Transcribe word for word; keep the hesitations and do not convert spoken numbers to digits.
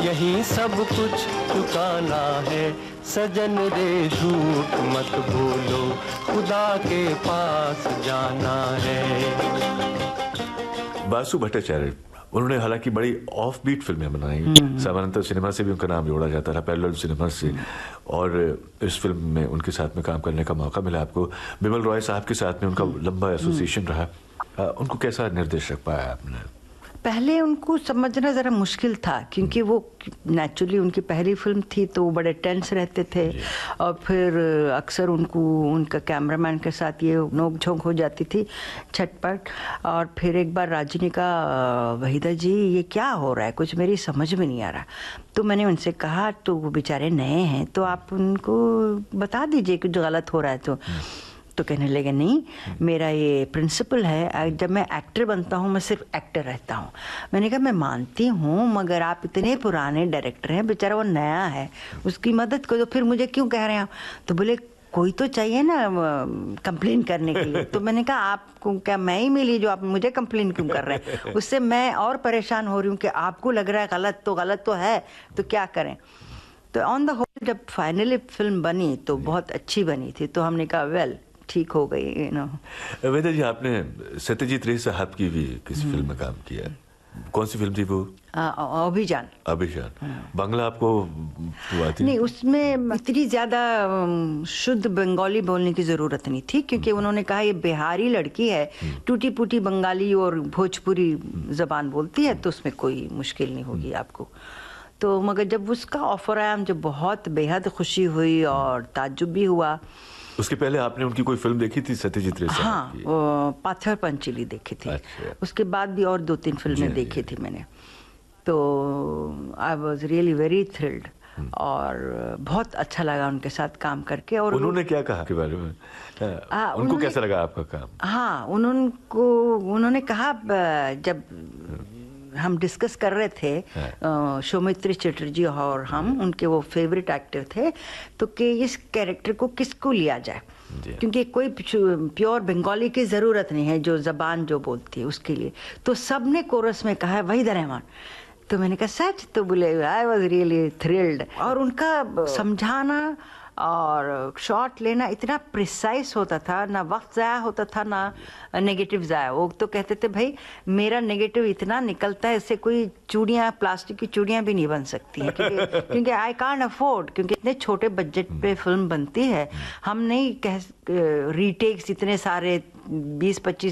यही सब कुछ चुकाना है सजन रे, झूठ मत बोलो, खुदा के पास जाना है। बासु भट्टाचार्य, उन्होंने हालांकि बड़ी ऑफ बीट फिल्में बनाई, सामान्यतः सिनेमा से भी उनका नाम जोड़ा जाता था, पैरेलल सिनेमा से, और इस फिल्म में उनके साथ में काम करने का मौका मिला आपको। बिमल रॉय साहब के साथ में उनका लंबा एसोसिएशन रहा। उनको कैसा निर्देशक पाया आपने? पहले उनको समझना ज़रा मुश्किल था, क्योंकि वो नेचुरली उनकी पहली फिल्म थी तो वो बड़े टेंस रहते थे, और फिर अक्सर उनको उनका कैमरामैन के साथ ये नोक झोंक हो जाती थी, छटपट। और फिर एक बार राजी ने कहा, वहीदा जी ये क्या हो रहा है, कुछ मेरी समझ में नहीं आ रहा। तो मैंने उनसे कहा, तो वो बेचारे नए हैं तो आप उनको बता दीजिए कि जो गलत हो रहा है तो तो कहने लगे, नहीं मेरा ये प्रिंसिपल है, जब मैं एक्टर बनता हूँ मैं सिर्फ एक्टर रहता हूँ। मैंने कहा मैं मानती हूँ, मगर आप इतने पुराने डायरेक्टर हैं, बेचारा वो नया है, उसकी मदद करो, फिर मुझे क्यों कह रहे हैं? तो बोले कोई तो चाहिए ना कंप्लेन करने के लिए। तो मैंने कहा आपको क्या मैं ही मिली जो आप मुझे कंप्लेन क्यों कर रहे हैं? उससे मैं और परेशान हो रही हूँ कि आपको लग रहा है गलत, तो गलत तो है, तो क्या करें। तो ऑन द होल जब फाइनली फिल्म बनी तो बहुत अच्छी बनी थी, तो हमने कहा वेल ठीक हो गई, यू नो। वेदा जी, आपने सत्यजीत रे साहब की भी किसी फिल्म में काम किया, कौन सी फिल्म थी वो? अभिजान। अभिजान। बांग्ला आपको हुआ थी? नहीं, उसमें इतनी ज्यादा शुद्ध बंगाली बोलने की जरूरत नहीं थी, क्योंकि उन्होंने कहा ये बिहारी लड़की है, टूटी फूटी बंगाली और भोजपुरी जबान बोलती है, तो उसमें कोई मुश्किल नहीं होगी आपको। तो मगर जब उसका ऑफर आया मुझे बहुत बेहद खुशी हुई और ताज्जुब भी हुआ। उसके पहले आपने उनकी कोई फिल्म देखी थी सत्यजीत रे साहब हाँ, की? वो पाथर पंचीली देखी थी। अच्छा। उसके बाद भी और दो तीन फिल्में देखी थी मैंने, तो I was really very thrilled, और बहुत अच्छा लगा उनके साथ काम करके। और उन्होंने क्या कहा के बारे में? आ, उनको कैसा लगा आपका काम? हाँ, उन्होंने उन्होंने कहा, जब हम डिस्कस कर रहे थे सौमित्री चटर्जी और हम, उनके वो फेवरेट एक्टर थे, तो कि इस कैरेक्टर को किसको लिया जाए, क्योंकि कोई प्योर बंगाली की ज़रूरत नहीं है जो ज़बान जो बोलती है उसके लिए। तो सब ने कोरस में कहा है वहीदा रहमान। तो मैंने कहा सच? तो बोले आई वॉज रियली थ्रिल्ड। और उनका समझाना और शॉट लेना इतना प्रिसाइज होता था, ना वक्त ज़ाया होता था ना नेगेटिव ज़ाया। वो तो कहते थे भाई मेरा नेगेटिव इतना निकलता है, इससे कोई चूड़ियाँ, प्लास्टिक की चूड़ियाँ भी नहीं बन सकती हैं, क्योंकि क्योंकि आई कांट अफोर्ड, क्योंकि इतने छोटे बजट पे फिल्म बनती है, हम नहीं कह रीटेक्स इतने सारे बीस पच्चीस